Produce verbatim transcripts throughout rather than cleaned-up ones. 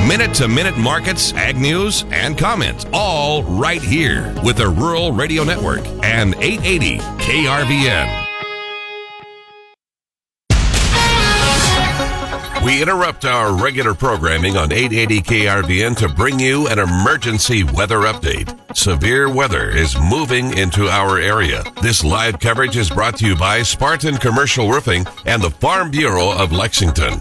Minute-to-minute markets, ag news, and comments, all right here with the Rural Radio Network and eight eighty K R V N. We interrupt our regular programming on eight eighty K R V N to bring you an emergency weather update. Severe weather is moving into our area. This live coverage is brought to you by Spartan Commercial Roofing and the Farm Bureau of Lexington.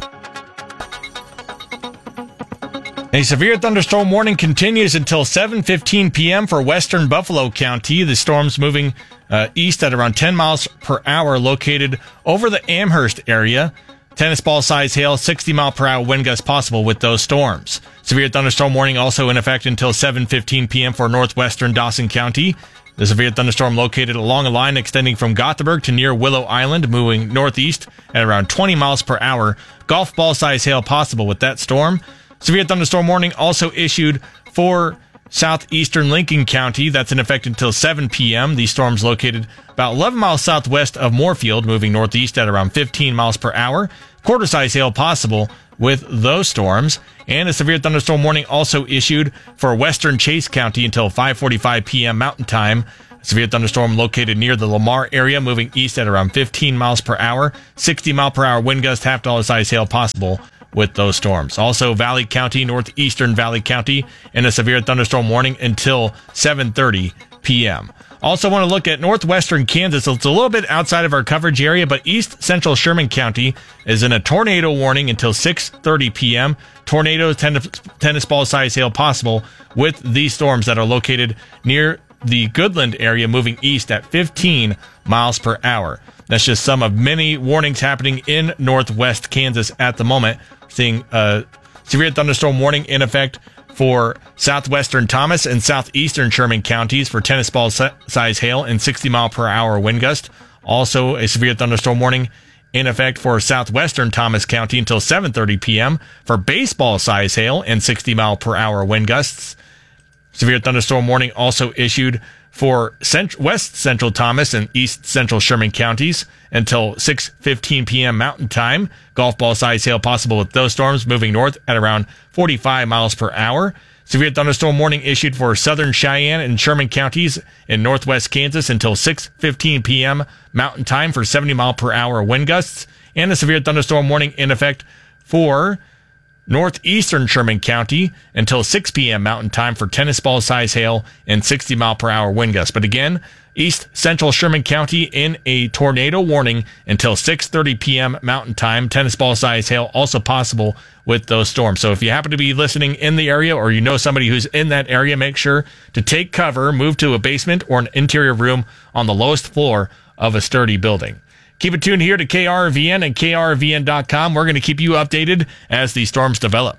A severe thunderstorm warning continues until seven fifteen p.m. for western Buffalo County. The storm's moving uh, east at around ten miles per hour, located over the Amherst area. Tennis ball size hail, sixty mile per hour wind gusts possible with those storms. Severe thunderstorm warning also in effect until seven fifteen p.m. for northwestern Dawson County. The severe thunderstorm located along a line extending from Gothenburg to near Willow Island, moving northeast at around twenty miles per hour. Golf ball size hail possible with that storm. Severe thunderstorm warning also issued for southeastern Lincoln County. That's in effect until seven p.m. The storm's located about eleven miles southwest of Moorfield, moving northeast at around fifteen miles per hour. Quarter-size hail possible with those storms. And a severe thunderstorm warning also issued for western Chase County until five forty-five p.m. Mountain Time. A severe thunderstorm located near the Lamar area, moving east at around fifteen miles per hour. sixty mile per hour wind gust, half dollar size hail possible with those storms. Also, Valley County, northeastern Valley County, and a severe thunderstorm warning until seven thirty p.m. Also want to look at northwestern Kansas. It's a little bit outside of our coverage area, but east central Sherman County is in a tornado warning until six thirty p.m. Tornadoes, tennis, tennis ball size hail possible with these storms that are located near the Goodland area, moving east at fifteen miles per hour. That's just some of many warnings happening in northwest Kansas at the moment. Seeing a severe thunderstorm warning in effect for southwestern Thomas and southeastern Sherman counties for tennis ball size hail and sixty mile per hour wind gust. Also a severe thunderstorm warning in effect for southwestern Thomas County until seven thirty p.m. for baseball size hail and sixty mile per hour wind gusts. Severe thunderstorm warning also issued for cent- west central Thomas and east central Sherman counties until six fifteen p.m. Mountain Time. Golf ball size hail possible with those storms moving north at around forty-five miles per hour. Severe thunderstorm warning issued for southern Cheyenne and Sherman counties in northwest Kansas until six fifteen p.m. Mountain Time for seventy mile per hour wind gusts. And a severe thunderstorm warning in effect for northeastern Sherman County until six p.m. Mountain Time for tennis ball size hail and sixty mile per hour wind gusts. But again, east central Sherman County in a tornado warning until six thirty p.m. Mountain Time. Tennis ball size hail also possible with those storms. So if you happen to be listening in the area or you know somebody who's in that area, make sure to take cover, move to a basement or an interior room on the lowest floor of a sturdy building. Keep it tuned here to K R V N and K R V N dot com. We're going to keep you updated as these storms develop.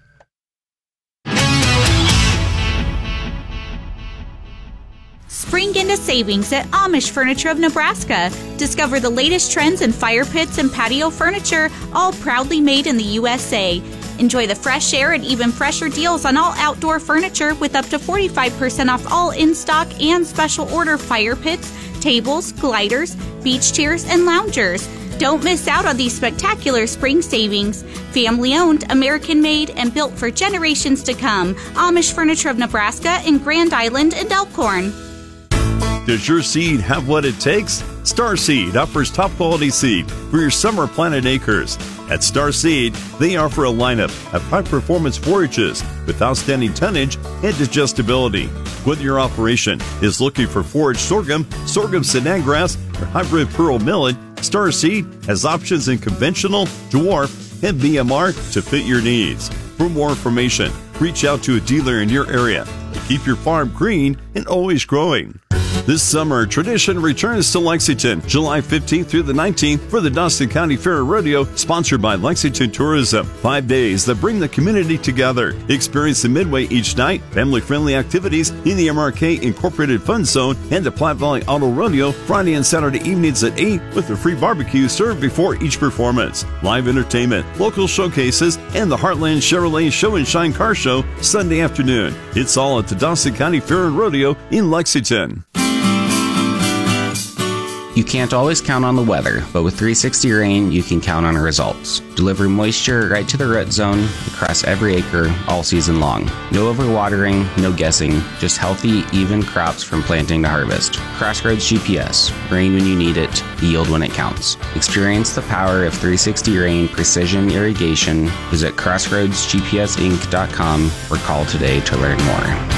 Spring into savings at Amish Furniture of Nebraska. Discover the latest trends in fire pits and patio furniture, all proudly made in the U S A. Enjoy the fresh air and even fresher deals on all outdoor furniture with up to forty-five percent off all in-stock and special order fire pits, tables, gliders, beach chairs, and loungers. Don't miss out on these spectacular spring savings. Family-owned, American-made, and built for generations to come. Amish Furniture of Nebraska in Grand Island and Elkhorn. Does your seed have what it takes? Star Seed offers top-quality seed for your summer planted acres. At Star Seed, they offer a lineup of high-performance forages with outstanding tonnage and digestibility. Whether your operation is looking for forage sorghum, sorghum Sudan grass, or hybrid pearl millet, Star Seed has options in conventional, dwarf, and B M R to fit your needs. For more information, reach out to a dealer in your area to keep your farm green and always growing. This summer, Tradition returns to Lexington, July fifteenth through the nineteenth for the Dawson County Fair and Rodeo, sponsored by Lexington Tourism. Five days that bring the community together. Experience the Midway each night, family-friendly activities in the M R K Incorporated Fun Zone, and the Platte Valley Auto Rodeo Friday and Saturday evenings at eight with a free barbecue served before each performance. Live entertainment, local showcases, and the Heartland Chevrolet Show and Shine Car Show Sunday afternoon. It's all at the Dawson County Fair and Rodeo in Lexington. You can't always count on the weather, but with three sixty Rain, you can count on results. Deliver moisture right to the root zone across every acre all season long. No overwatering, no guessing, just healthy, even crops from planting to harvest. Crossroads G P S. Rain when you need it, yield when it counts. Experience the power of three sixty Rain Precision Irrigation. Visit crossroads g p s inc dot com or call today to learn more.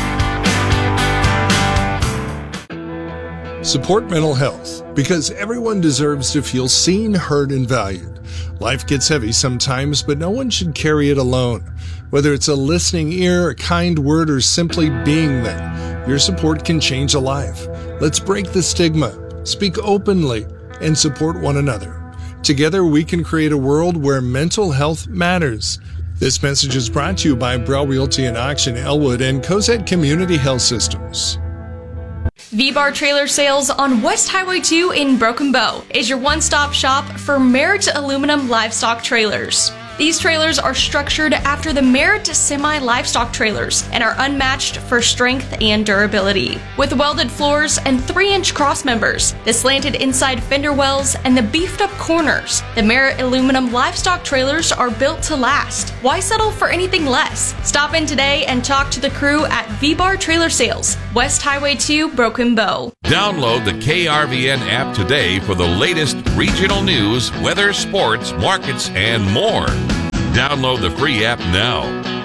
Support mental health, because everyone deserves to feel seen, heard, and valued. Life gets heavy sometimes, but no one should carry it alone. Whether it's a listening ear, a kind word, or simply being there, your support can change a life. Let's break the stigma, speak openly, and support one another. Together, we can create a world where mental health matters. This message is brought to you by Brell Realty and Auction Elwood and Cozad Community Health Systems. V-Bar Trailer Sales on West Highway two in Broken Bow is your one-stop shop for Merritt Aluminum Livestock Trailers. These trailers are structured after the Merritt semi-livestock trailers and are unmatched for strength and durability. With welded floors and three inch cross members, the slanted inside fender wells, and the beefed-up corners, the Merritt Aluminum Livestock trailers are built to last. Why settle for anything less? Stop in today and talk to the crew at V-Bar Trailer Sales, West Highway two, Broken Bow. Download the K R V N app today for the latest regional news, weather, sports, markets, and more. Download the free app now.